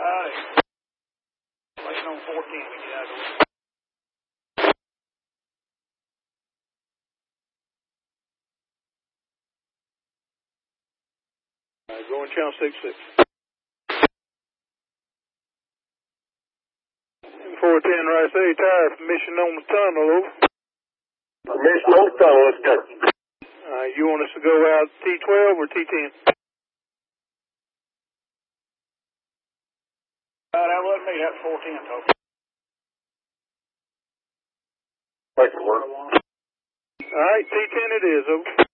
Waiting on 14 to get out of the way. Going channel 66. 410 right say tire permission on the tunnel, over. Permission on the tunnel, let's go. You want us to go out T12 or T10? That wasn't me, that's 410 talking. Make it work. Alright, T10 it is, over.